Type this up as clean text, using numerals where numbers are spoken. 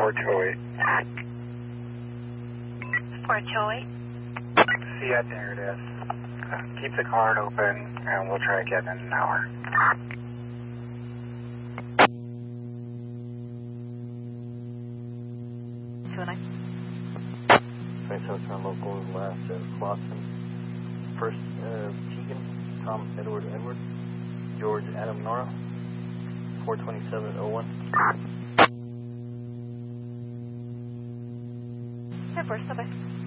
428. 428. Yeah, there it is. Keep the card open, and we'll try again in an hour. Local last Boston. First, Tegan, Tom, Edward, George, Adam, Nora, 42701. Air Force, bye-bye.